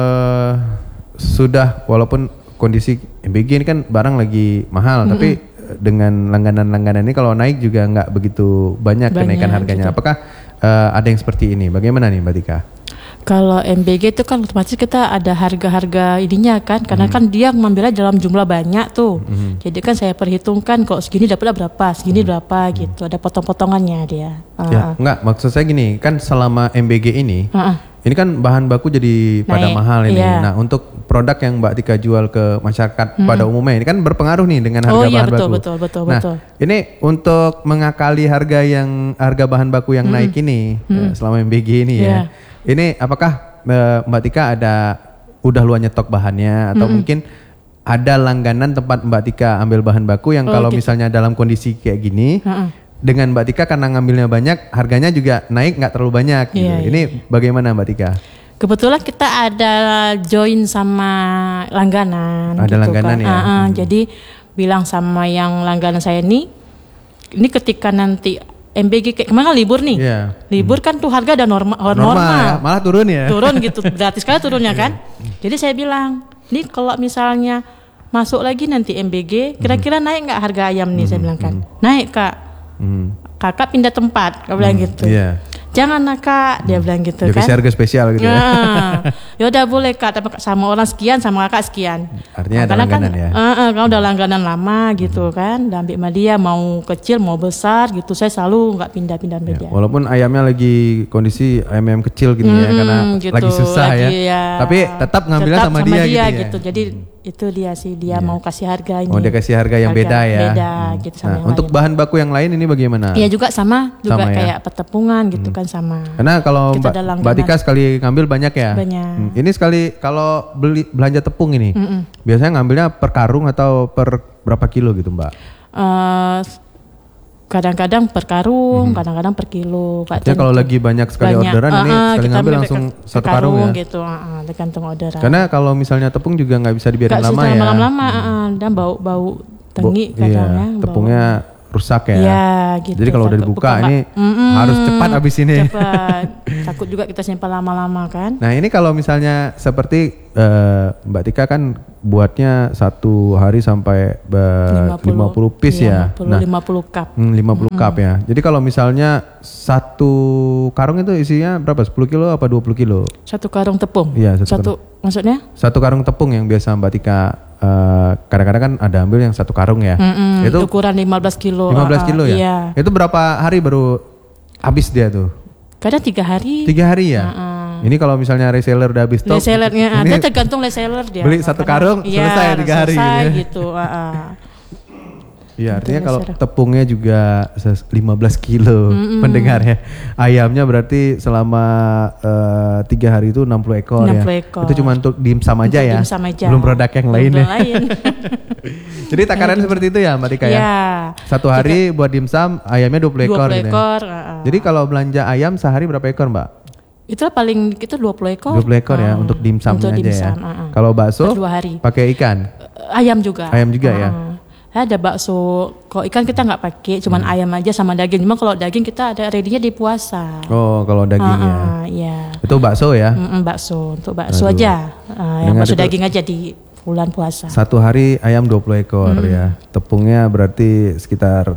sudah walaupun kondisi MBG ini kan barang lagi mahal, tapi dengan langganan-langganan ini kalau naik juga nggak begitu banyak kenaikan harganya. Gitu. Apakah ada yang seperti ini? Bagaimana nih Mbak Tika? Kalau MBG itu kan otomatis kita ada harga-harga ininya kan, karena kan dia mengambilnya dalam jumlah banyak tuh. Jadi kan saya perhitungkan kok segini dapatnya berapa, segini berapa gitu. Ada potong-potongannya dia. Ya, enggak, maksud saya gini, kan selama MBG ini ini kan bahan baku jadi pada mahal ini. Nah, untuk produk yang Mbak Tika jual ke masyarakat pada umumnya ini kan berpengaruh nih dengan harga bahan baku. Betul. Ini untuk mengakali harga bahan baku yang naik ini selama MBG ini ya. Ini apakah Mbak Tika udah luar nyetok bahannya atau mungkin ada langganan tempat Mbak Tika ambil bahan baku yang kalau misalnya dalam kondisi kayak gini dengan Mbak Tika karena ngambilnya banyak, harganya juga naik nggak terlalu banyak gitu. Ini bagaimana Mbak Tika? Kebetulan kita ada join sama langganan. Ada gitu langganan kan. Ya. Jadi bilang sama yang langganan saya ini ketika nanti MBG kayak kemarin kan libur nih, libur kan tuh harga udah normal ya, malah turun ya. Turun gitu, gratis sekali turunnya kan. Jadi saya bilang, nih kalau misalnya masuk lagi nanti MBG, kira-kira naik nggak harga ayam nih? Saya bilang kan, naik Kak. Kakak pindah tempat, kau bilang gitu. Jangan Kak, dia bilang gitu kan. Kasih harga spesial gitu ya. Ya udah boleh Kak, tapi sama orang sekian, sama Kakak sekian. Artinya ada langganan kan, ya. Kalau udah langganan lama gitu kan, dan ambil sama dia mau kecil mau besar gitu, saya selalu nggak pindah-pindah media. Walaupun ayamnya lagi kondisi ayam kecil gitu ya, karena gitu, lagi susah ya. Tapi tetap ngambilnya sama dia gitu. Jadi itu dia sih, dia mau kasih harga ini. Dia kasih harga yang beda ya. Beda gitu sama yang untuk lain. Bahan baku yang lain ini bagaimana? Iya juga sama kayak pertepungan gitu kan sama. Karena kalau Mbak Tika sekali ngambil banyak ya. Banyak. Ini sekali kalau belanja tepung ini, biasanya ngambilnya per karung atau per berapa kilo gitu Mbak? Kadang-kadang per karung, kadang-kadang per kilo. Ya kalau lagi banyak sekali orderan ini sekali ngambil langsung satu karung ya? Gitu, tergantung orderan. Karena kalau misalnya tepung juga nggak bisa dibiarin lama ya? Lama-lama, dan bau tengi kadang ya. Tepungnya rusak ya. Iya, gitu. Jadi kalau udah dibuka ini harus cepat habis ini. Cepat. Takut juga kita simpan lama-lama kan. Nah ini kalau misalnya seperti Mbak Tika kan buatnya satu hari sampai 50 piece ya. 50 cup. 50 cup ya. Jadi kalau misalnya satu karung itu isinya berapa? 10 kilo apa 20 kilo? Satu karung tepung. Iya, maksudnya? Satu karung tepung yang biasa Mbak Tika kadang-kadang kan ada ambil yang satu karung ya. Itu ukuran 15 kilo. 15 kilo ya? Iya. Itu berapa hari baru habis dia tuh? Kadang 3 hari. 3 hari ya? Ini kalau misalnya reseller udah habis stok. Resellernya ada tergantung reseller dia. Beli satu karung selesai 3 hari. Selesai gitu. Iya artinya kalau tepungnya juga 15 kilo pendengar ya. Ayamnya berarti selama 3 hari itu 60 ekor ya. Itu cuma untuk dimsum aja ya. Belum produk yang lain ya. Jadi takaran seperti itu ya Mbak Tika ya. Satu hari buat dimsum ayamnya 20 ekor. 20 ekor. Gitu ya. Jadi kalau belanja ayam sehari berapa ekor Mbak? Itu paling kita 20 ekor. 20 ekor ya untuk dimsumnya aja ya. Kalau bakso pakai ikan? Ayam juga. Ayam juga ya. Ada bakso, kalau ikan kita nggak pakai, cuman ayam aja sama daging. Cuma kalau daging kita ada ready-nya di puasa. Oh, kalau dagingnya. Iya. Itu bakso ya? Bakso, untuk bakso aja. Yang bakso daging aja di bulan puasa. Satu hari ayam 20 ekor ya. Tepungnya berarti sekitar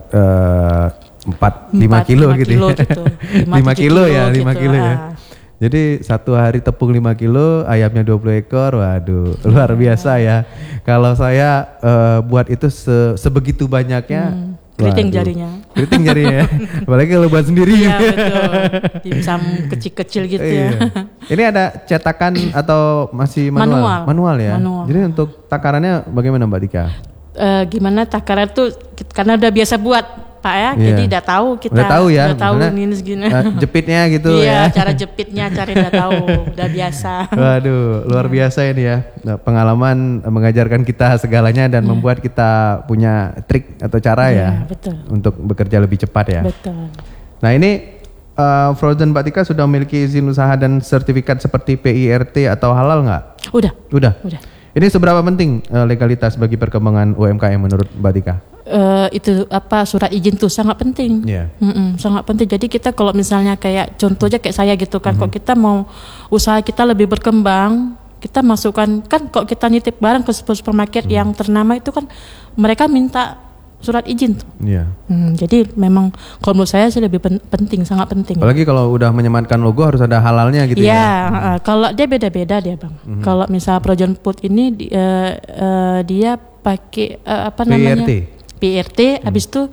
5 kilo gitu ya. 5 kilo ya, 5 kilo ya. Jadi satu hari tepung 5 kilo, ayamnya 20 ekor, waduh luar biasa ya. Kalau saya buat itu sebegitu banyaknya, keriting jarinya. Keriting jarinya ya, apalagi kalau buat sendiri. Iya betul, dimsum kecil-kecil gitu ya. Ini ada cetakan atau masih manual? Manual ya? Manual. Jadi untuk takarannya bagaimana Mbak Tika? Gimana takaran tuh, karena udah biasa buat Pak ya, jadi udah tahu kita. Udah tahu ya, udah tahu ini segini. Jepitnya gitu ya. Iya, cara jepitnya, udah tahu, udah biasa. Waduh, luar biasa ini ya. Pengalaman mengajarkan kita segalanya dan membuat kita punya trik atau cara ya, betul. Untuk bekerja lebih cepat ya. Betul. Nah ini Frozen Mbak Tika sudah memiliki izin usaha dan sertifikat seperti PIRT atau halal nggak? Udah. Ini seberapa penting legalitas bagi perkembangan UMKM menurut Mbak Tika? Itu surat izin tuh sangat penting. Sangat penting. Jadi kita kalau misalnya kayak contohnya kayak saya gitu kan, kok kita mau usaha kita lebih berkembang, kita masukkan kan kok kita nitip barang ke supermarket yang ternama itu kan mereka minta surat izin tuh. Jadi memang kalau menurut saya sih lebih penting, sangat penting. Apalagi kalau udah menyematkan logo harus ada halalnya gitu ya. Kalau dia beda-beda dia Bang. Kalau misalnya Frozen Food ini dia pakai namanya? PRT, habis itu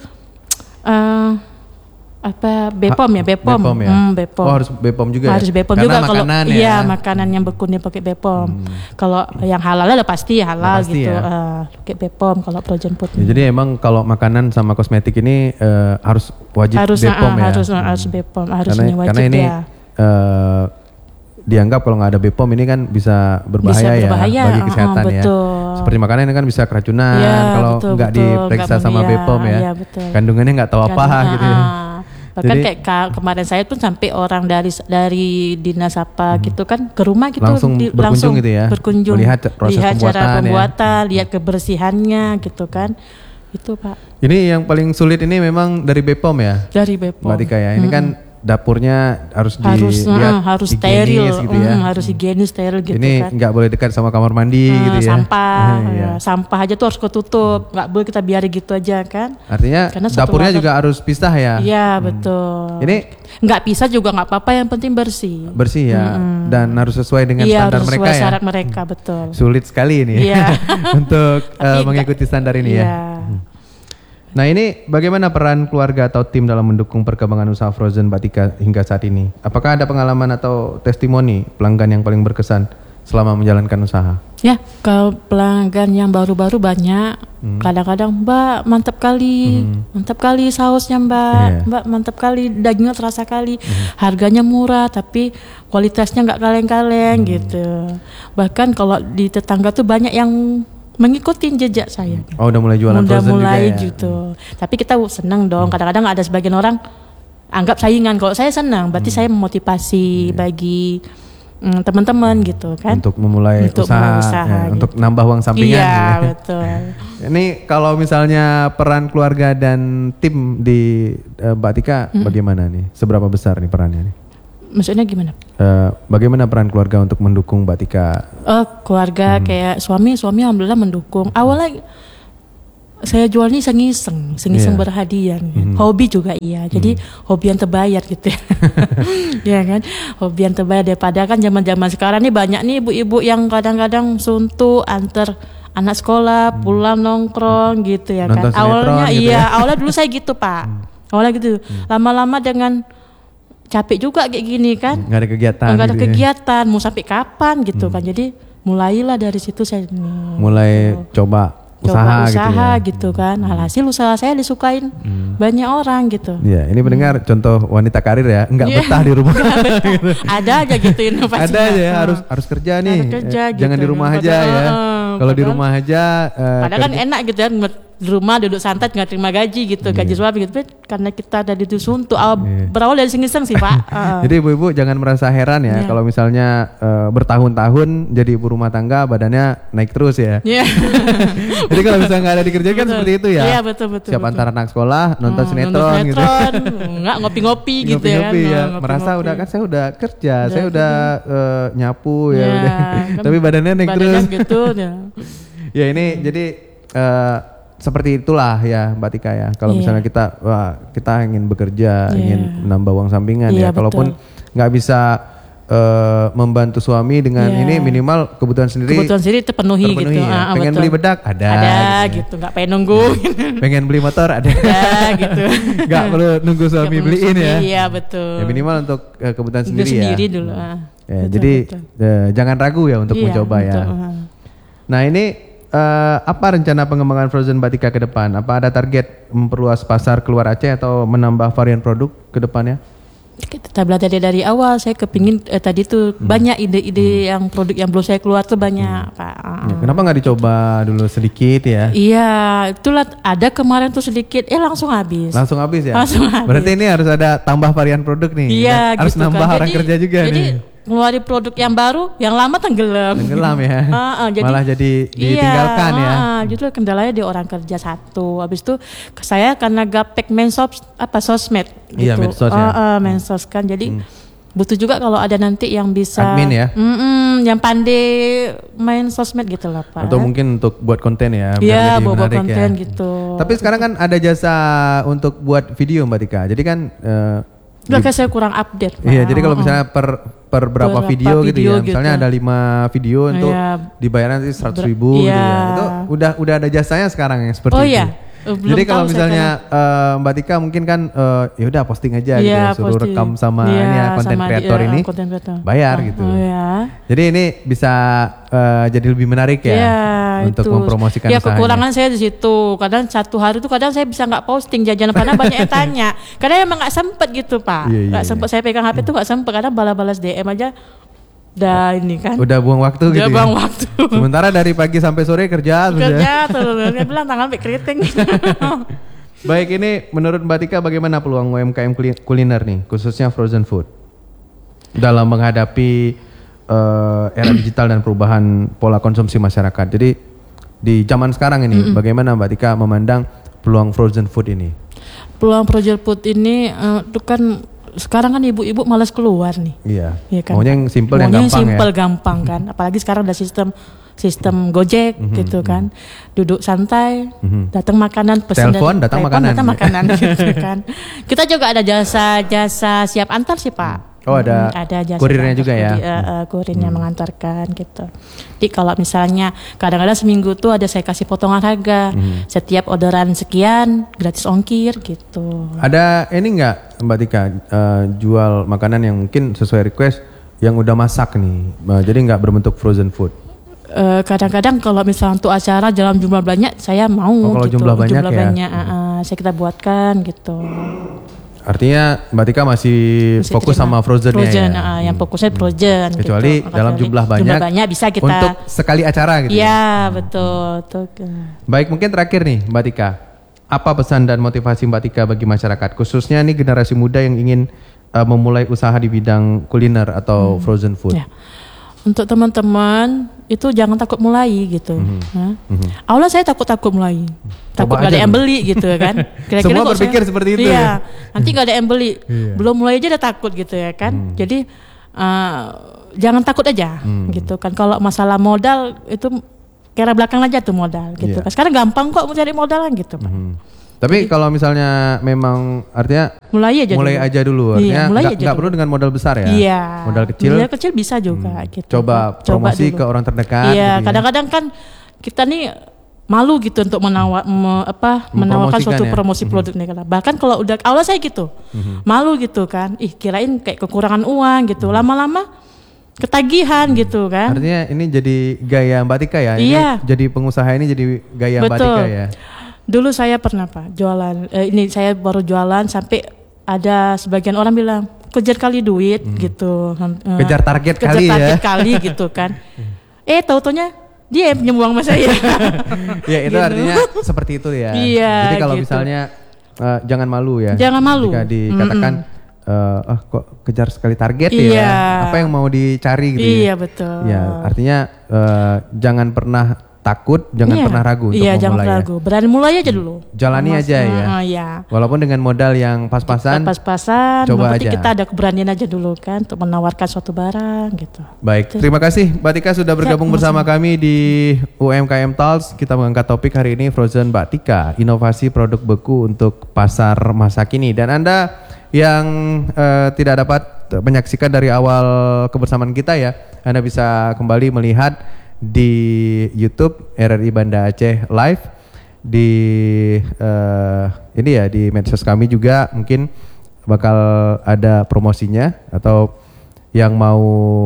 BPOM ya, BPOM. BPOM. Oh, harus BPOM juga. Harus BPOM juga kalau makanan yang berkuning pakai BPOM. Kalau yang halal udah pasti halal pasti gitu. Pakai BPOM kalau Frozen Food. Ya, jadi emang kalau makanan sama kosmetik ini harus wajib BPOM ya. Harus BPOM, harusnya wajib karena ini, ya. Dianggap kalau nggak ada BPOM ini kan bisa berbahaya ya bagi kesehatan ya. Seperti makanan ini kan bisa keracunan kalau nggak diperiksa sama BPOM ya. Kandungannya nggak tahu apa gitu ya. Bahkan kayak kemarin saya pun sampai orang dari dinas apa gitu kan ke rumah gitu langsung berkunjung gitu ya. Melihat proses cara pembuatan, lihat kebersihannya gitu kan. Itu Pak. Ini yang paling sulit ini memang dari BPOM ya. Dari BPOM. Mbak Tika ya. Ini kan dapurnya harus steril gitu ya. Harus higienis steril gitu ini kan. Nggak boleh dekat sama kamar mandi gitu ya. Sampah aja tuh harus ketutup, nggak boleh kita biarin gitu aja kan. Artinya dapurnya juga harus pisah ya. Iya betul. Ini nggak pisah juga nggak apa-apa, yang penting bersih. Bersih ya, dan harus sesuai dengan standar harus mereka sesuai ya. Syarat mereka betul. Sulit sekali ini untuk mengikuti standar ini ya. Nah ini bagaimana peran keluarga atau tim dalam mendukung perkembangan usaha Frozen Mbak Tika hingga saat ini? Apakah ada pengalaman atau testimoni pelanggan yang paling berkesan selama menjalankan usaha? Ya, kalau pelanggan yang baru-baru banyak, kadang-kadang Mbak mantap kali sausnya Mbak, Mbak mantap kali dagingnya terasa kali, harganya murah tapi kualitasnya nggak kaleng-kaleng gitu. Bahkan kalau di tetangga tuh banyak yang mengikuti jejak saya. Oh, udah mulai jualan Frozen juga ya? Gitu. Tapi kita senang dong. Kadang-kadang ada sebagian orang anggap saingan. Kalau saya senang, berarti saya memotivasi bagi teman-teman gitu kan. Untuk memulai usaha gitu. Untuk nambah uang sampingan. Iya, gitu. betul. Ini kalau misalnya peran keluarga dan tim di Mbak Tika bagaimana nih? Seberapa besar nih perannya nih? Maksudnya gimana? Bagaimana peran keluarga untuk mendukung Mbak Tika? Keluarga kayak suami alhamdulillah mendukung. Awalnya saya jual ini iseng-iseng berhadiah. Hobi juga iya. Jadi hobi yang terbayar gitu ya. Ya kan? Hobi yang terbayar daripada kan zaman-zaman sekarang nih banyak nih ibu-ibu yang kadang-kadang suntuk antar anak sekolah, pulang nongkrong gitu ya kan. Awalnya gitu awalnya dulu saya gitu, Pak. Awalnya gitu. Lama-lama dengan capek juga kayak gini kan. Nggak ada kegiatan. Nggak ada kegiatan, mau sampai kapan gitu kan. Jadi mulailah dari situ saya mulai coba usaha gitu kan. Alhasil usaha saya disukain banyak orang gitu. Iya, ini pendengar contoh wanita karir ya, enggak betah di rumah. Gitu. Ada aja gitu inovasinya. Ada aja ya, harus kerja nih. Jangan gitu. di rumah aja ya. Kalau di rumah aja padahal kan enak gitu ya, di rumah duduk santai nggak terima gaji gitu, gaji suami gitu. Karena kita dari itu suntuk berawal dari iseng-iseng sih, Pak. Jadi ibu-ibu jangan merasa heran ya kalau misalnya bertahun-tahun jadi ibu rumah tangga badannya naik terus ya. Jadi kalau misalnya nggak ada dikerjain kan seperti itu ya. Iya, betul. Siap antar anak sekolah, nonton sinetron gitu. Nggak ngopi-ngopi gitu ya. Merasa udah kan saya udah kerja, saya udah nyapu ya udah. Tapi badannya naik terus. Gitu, ya ini jadi seperti itulah ya Mbak Tika ya. Kalau misalnya kita ingin bekerja, ingin menambah uang sampingan ya. Kalaupun nggak bisa membantu suami dengan ini minimal kebutuhan sendiri terpenuhi gitu. Ya. Pengen beli bedak ada gitu. Nggak pengen nunggu. Pengen beli motor ada gitu. Nggak perlu nunggu suami beliin ya. Iya betul. Ya minimal untuk kebutuhan sendiri dulu. Jadi jangan ragu ya untuk mencoba ya. Nah ini apa rencana pengembangan Frozen Mbak Tika ke depan? Apa ada target memperluas pasar keluar Aceh atau menambah varian produk ke depannya? Kita belajar dari awal, saya kepingin tadi tuh banyak ide-ide yang produk yang belum saya keluar tuh banyak, Pak. Ya, kenapa nggak dicoba dulu sedikit ya? Iya, itulah ada kemarin tuh sedikit, langsung habis. Langsung habis ya? Langsung habis. Berarti ini harus ada tambah varian produk nih. Iya, harus gitu nambah kan. orang kerja juga jadi, nih. Ngeluarin produk yang baru, yang lama tenggelam. Tenggelam ya. Malah jadi ditinggalkan ya. Justru kendalanya di orang kerja satu. Habis itu saya karena gaptek sosmed gitu. Iya, medsos ya. Medsos kan. Jadi butuh juga kalau ada nanti yang bisa admin ya. Yang pandai main sosmed gitu lah, Pak. Atau mungkin untuk buat konten ya. Iya, buat konten gitu. Tapi sekarang kan ada jasa untuk buat video Mbak Tika. Jadi kan saya kurang update, Pak. Iya, jadi kalau misalnya per berapa video gitu ya. Misalnya ada 5 video untuk dibayar nanti 100.000 gitu ya. Itu udah ada jasanya sekarang yang seperti itu. Jadi kalau misalnya Mbak Tika mungkin kan ya udah posting aja gitu ya, suruh rekam sama ini ya konten kreator ini bayar gitu. Jadi ini bisa jadi lebih menarik ya untuk mempromosikan usahanya. Kekurangan saya di situ. Kadang satu hari itu kadang saya bisa nggak posting jajanan karena banyak yang tanya. Karena emang nggak sempet gitu, Pak. Nggak sempet saya pegang HP tuh nggak sempet karena balas DM aja. Udah ini kan. Udah buang waktu gitu. Udah buang waktu. Sementara dari pagi sampai sore kerja terus. Dia bilang tangan sampai keriting. Baik, ini menurut Mbak Tika bagaimana peluang UMKM kuliner nih, khususnya frozen food dalam menghadapi era digital dan perubahan pola konsumsi masyarakat. Jadi di zaman sekarang ini bagaimana Mbak Tika memandang peluang frozen food ini? Peluang frozen food ini itu kan sekarang kan ibu-ibu malas keluar nih. Iya. Kan? Maunya yang simple, yang gampang kan. Apalagi sekarang ada sistem Gojek gitu kan. Duduk santai, datang makanan, pesan telepon, datang makanan gitu kan. Kita juga ada jasa siap antar sih, Pak. Oh, ada jasa kurirnya juga ya. Kurirnya mengantarkan gitu. Jadi kalau misalnya kadang-kadang seminggu tuh ada saya kasih potongan harga. Setiap orderan sekian gratis ongkir gitu. Ada ini enggak Mbak Tika jual makanan yang mungkin sesuai request yang udah masak nih. Jadi enggak berbentuk frozen food. Kadang-kadang kalau misalnya untuk acara dalam jumlah banyak saya mau kalau gitu. Jumlah banyak saya kita buatkan gitu. Artinya Mbak Tika masih fokus sama frozennya ya? Yang fokusnya frozen. Kecuali gitu. Dalam jumlah banyak bisa kita untuk sekali acara gitu. Iya betul. Baik, mungkin terakhir nih Mbak Tika, apa pesan dan motivasi Mbak Tika bagi masyarakat, khususnya nih generasi muda yang ingin memulai usaha di bidang kuliner atau frozen food? Ya. Untuk teman-teman itu jangan takut mulai gitu. Awalnya saya takut mulai, takut gak ada yang beli gitu kan. Kira-kira semua berpikir seperti itu. Iya, nanti gak ada yang beli. Belum mulai aja udah takut gitu ya kan. Jadi jangan takut aja gitu kan. Kalau masalah modal itu kira belakang aja tuh modal gitu. Sekarang gampang kok mencari modalan gitu. Tapi kalau misalnya memang artinya mulai aja dulu. Artinya nggak perlu dengan modal besar ya. Iya. Modal kecil bisa juga gitu. Coba promosi ke orang terdekat. Iya, gitu kadang-kadang kan kita nih malu gitu untuk menawarkan suatu promosi produk nih. Bahkan kalau udah awalnya saya gitu. Malu gitu kan. Kirain kayak kekurangan uang gitu. Lama-lama ketagihan gitu kan. Artinya ini jadi gaya Mbak Tika ya. Iya. Ini jadi pengusaha ini jadi gaya Mbak Tika ya. Dulu saya pernah Pak jualan, ini saya baru jualan sampai ada sebagian orang bilang kejar kali duit gitu. Kejar target kali gitu kan. Tahu-taunya dia nyembuang sama saya. Ya itu gitu. Artinya seperti itu ya. Iya. Jadi kalau misalnya jangan malu ya. Jangan malu. Jika dikatakan kok kejar sekali target ya. Apa yang mau dicari gitu ya. Iya betul. Ya artinya jangan pernah takut, jangan pernah ragu untuk memulai. Jangan ragu. Berani mulai aja dulu. Jalani aja ya. Iya. Walaupun dengan modal yang pas-pasan. Coba aja. Kita ada keberanian aja dulu kan untuk menawarkan suatu barang gitu. Baik, terima kasih Mbak Tika sudah bergabung bersama kami di UMKM Talks. Kita mengangkat topik hari ini Frozen Mbak Tika, inovasi produk beku untuk pasar masa kini. Dan Anda yang tidak dapat menyaksikan dari awal kebersamaan kita ya, Anda bisa kembali melihat di YouTube RRI Banda Aceh Live di ini ya di medsos kami juga mungkin bakal ada promosinya atau yang mau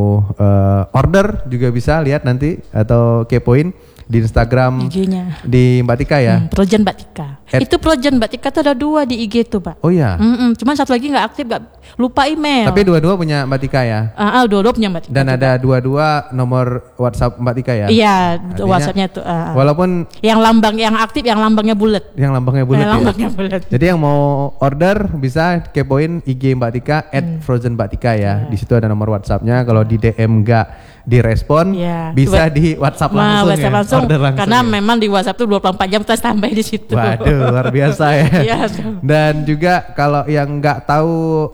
order juga bisa lihat nanti atau kepoin di Instagram IG-nya di Mbak Tika ya. Frozen Mbak Tika. Itu Frozen Mbak Tika tuh ada 2 di IG tuh Pak. Oh iya. Cuman satu lagi nggak aktif, lupa email. Tapi dua-dua punya Mbak Tika ya. Dua-dua punya Mbak Tika. Dan ada dua-dua nomor WhatsApp Mbak Tika ya. Iya, WhatsAppnya tuh. Walaupun yang aktif yang lambangnya bulat. Yang lambangnya bulat. Bulat. Jadi yang mau order bisa kepoin IG Mbak Tika @frozen Mbak Tika ya. Di situ ada nomor WhatsAppnya. Kalau di DM nggak direspon bisa di WhatsApp langsung ya. Order langsung. Karena memang di WhatsApp tuh 24 jam kita standby di situ. Waduh, luar biasa ya. Dan juga kalau yang nggak tahu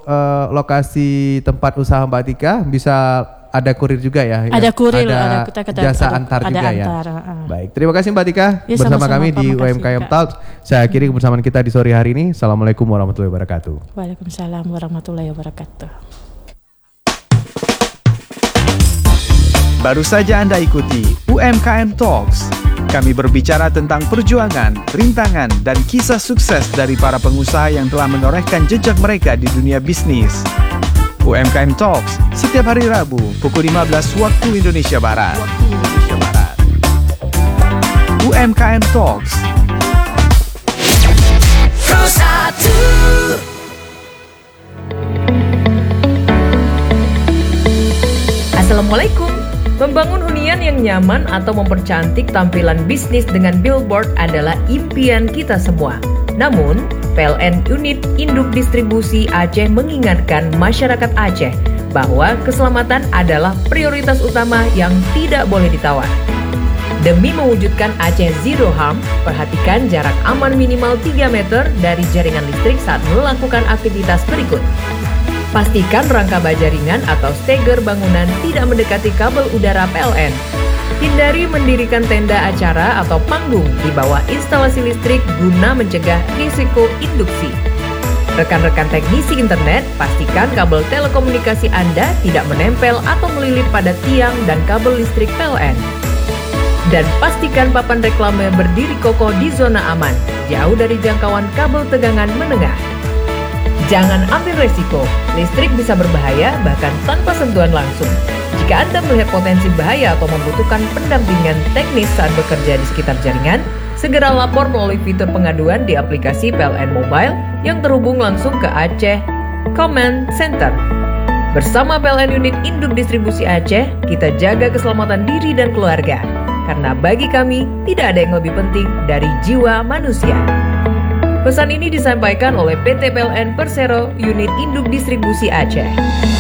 lokasi tempat usaha Mbak Tika bisa ada kurir juga ya. Ada kurir, ada jasa antar juga ya. Baik, terima kasih Mbak Tika bersama kami di UMKM Talks. Saya akhiri kebersamaan kita di sore hari ini. Assalamualaikum warahmatullahi wabarakatuh. Waalaikumsalam warahmatullahi wabarakatuh. Baru saja Anda ikuti UMKM Talks. Kami berbicara tentang perjuangan, rintangan, dan kisah sukses dari para pengusaha yang telah menorehkan jejak mereka di dunia bisnis. UMKM Talks setiap hari Rabu pukul 15 waktu Indonesia Barat. UMKM Talks. Assalamualaikum. Membangun hunian yang nyaman atau mempercantik tampilan bisnis dengan billboard adalah impian kita semua. Namun, PLN Unit Induk Distribusi Aceh mengingatkan masyarakat Aceh bahwa keselamatan adalah prioritas utama yang tidak boleh ditawar. Demi mewujudkan Aceh Zero Harm, perhatikan jarak aman minimal 3 meter dari jaringan listrik saat melakukan aktivitas berikut. Pastikan rangka baja ringan atau steger bangunan tidak mendekati kabel udara PLN. Hindari mendirikan tenda acara atau panggung di bawah instalasi listrik guna mencegah risiko induksi. Rekan-rekan teknisi internet, pastikan kabel telekomunikasi Anda tidak menempel atau melilit pada tiang dan kabel listrik PLN. Dan pastikan papan reklame berdiri kokoh di zona aman, jauh dari jangkauan kabel tegangan menengah. Jangan ambil resiko, listrik bisa berbahaya bahkan tanpa sentuhan langsung. Jika Anda melihat potensi bahaya atau membutuhkan pendampingan teknis saat bekerja di sekitar jaringan, segera lapor melalui fitur pengaduan di aplikasi PLN Mobile yang terhubung langsung ke Aceh Command Center. Bersama PLN Unit Induk Distribusi Aceh, kita jaga keselamatan diri dan keluarga. Karena bagi kami, tidak ada yang lebih penting dari jiwa manusia. Pesan ini disampaikan oleh PT PLN Persero Unit Induk Distribusi Aceh.